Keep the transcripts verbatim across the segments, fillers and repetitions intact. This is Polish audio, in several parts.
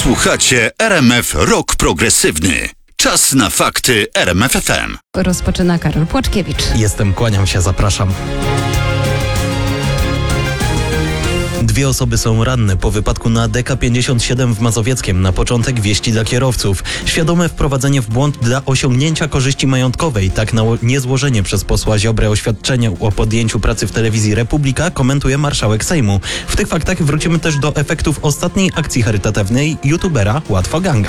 Słuchacie R M F Rock Progresywny. Czas na fakty R M F F M. Rozpoczyna Karol Płaczkiewicz. Jestem, kłaniam się, zapraszam. Dwie osoby są ranne po wypadku na D K pięćdziesiąt siedem w Mazowieckiem. Na początek wieści dla kierowców. Świadome wprowadzenie w błąd dla osiągnięcia korzyści majątkowej. Tak na niezłożenie przez posła Ziobrę oświadczenia o podjęciu pracy w telewizji Republika komentuje marszałek Sejmu. W tych faktach wrócimy też do efektów ostatniej akcji charytatywnej youtubera Łatwo Ganga.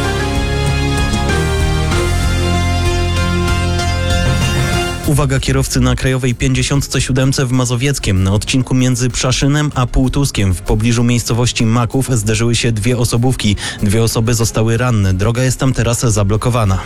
Uwaga kierowcy na Krajowej pięćdziesiąt siedem w Mazowieckiem. Na odcinku między Przaszynem a Półtuskiem w pobliżu miejscowości Maków zderzyły się dwie osobówki. Dwie osoby zostały ranne. Droga jest tam teraz zablokowana.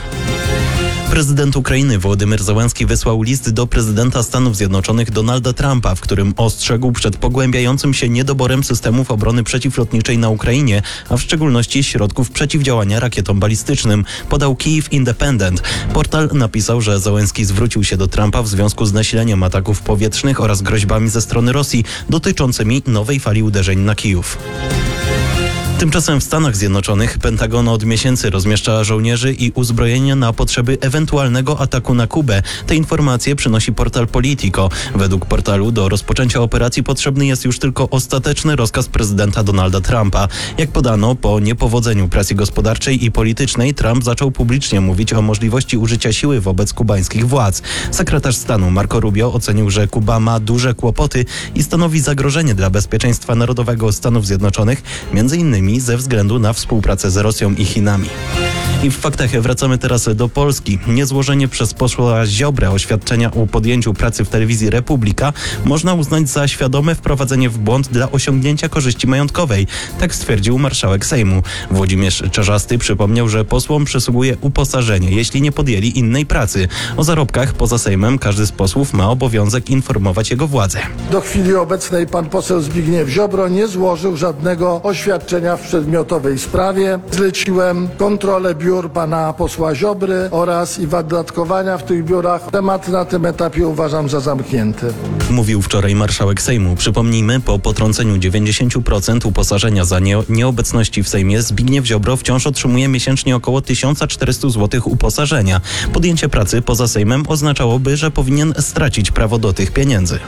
Prezydent Ukrainy Wołodymyr Zełenski wysłał list do prezydenta Stanów Zjednoczonych Donalda Trumpa, w którym ostrzegł przed pogłębiającym się niedoborem systemów obrony przeciwlotniczej na Ukrainie, a w szczególności środków przeciwdziałania rakietom balistycznym, podał Kyiv Independent. Portal napisał, że Zełenski zwrócił się do Trumpa w związku z nasileniem ataków powietrznych oraz groźbami ze strony Rosji dotyczącymi nowej fali uderzeń na Kijów. Tymczasem w Stanach Zjednoczonych Pentagon od miesięcy rozmieszcza żołnierzy i uzbrojenie na potrzeby ewentualnego ataku na Kubę. Te informacje przynosi portal Politico. Według portalu do rozpoczęcia operacji potrzebny jest już tylko ostateczny rozkaz prezydenta Donalda Trumpa. Jak podano, po niepowodzeniu presji gospodarczej i politycznej Trump zaczął publicznie mówić o możliwości użycia siły wobec kubańskich władz. Sekretarz stanu Marco Rubio ocenił, że Kuba ma duże kłopoty i stanowi zagrożenie dla bezpieczeństwa narodowego Stanów Zjednoczonych, między innymi ze względu na współpracę z Rosją i Chinami. I w faktach wracamy teraz do Polski. Niezłożenie przez posła Ziobrę oświadczenia o podjęciu pracy w telewizji Republika można uznać za świadome wprowadzenie w błąd dla osiągnięcia korzyści majątkowej. Tak stwierdził marszałek Sejmu. Włodzimierz Czarzasty przypomniał, że posłom przysługuje uposażenie, jeśli nie podjęli innej pracy. O zarobkach poza Sejmem każdy z posłów ma obowiązek informować jego władze. Do chwili obecnej pan poseł Zbigniew Ziobro nie złożył żadnego oświadczenia w przedmiotowej sprawie. Zleciłem kontrolę biur pana posła Ziobry oraz i wydatkowania w tych biurach. Temat na tym etapie uważam za zamknięty. Mówił wczoraj marszałek Sejmu. Przypomnijmy, po potrąceniu dziewięćdziesiąt procent uposażenia za nie- nieobecności w Sejmie Zbigniew Ziobro wciąż otrzymuje miesięcznie około tysiąc czterysta złotych uposażenia. Podjęcie pracy poza Sejmem oznaczałoby, że powinien stracić prawo do tych pieniędzy.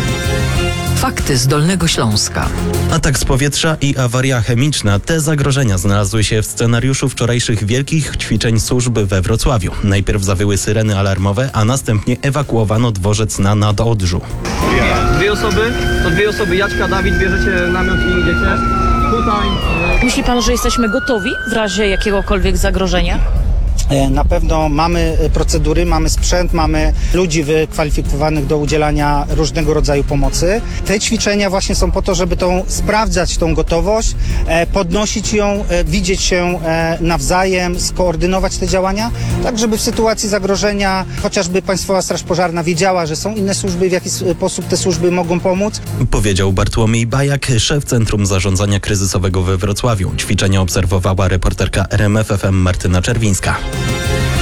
Fakty z Dolnego Śląska. Atak z powietrza i awaria chemiczna. Te zagrożenia znalazły się w scenariuszu wczorajszych wielkich ćwiczeń służb we Wrocławiu. Najpierw zawyły syreny alarmowe, a następnie ewakuowano dworzec na Nadodrzu. Dwie osoby, to dwie osoby, Jaćka, Dawid, bierzecie namiot i idziecie. Tutaj. Myśli pan, że jesteśmy gotowi w razie jakiegokolwiek zagrożenia? Na pewno mamy procedury, mamy sprzęt, mamy ludzi wykwalifikowanych do udzielania różnego rodzaju pomocy. Te ćwiczenia właśnie są po to, żeby tą, sprawdzać tą gotowość, podnosić ją, widzieć się nawzajem, skoordynować te działania, tak żeby w sytuacji zagrożenia chociażby Państwowa Straż Pożarna wiedziała, że są inne służby, w jaki sposób te służby mogą pomóc. Powiedział Bartłomiej Bajak, szef Centrum Zarządzania Kryzysowego we Wrocławiu. Ćwiczenia obserwowała reporterka R M F F M Martyna Czerwińska.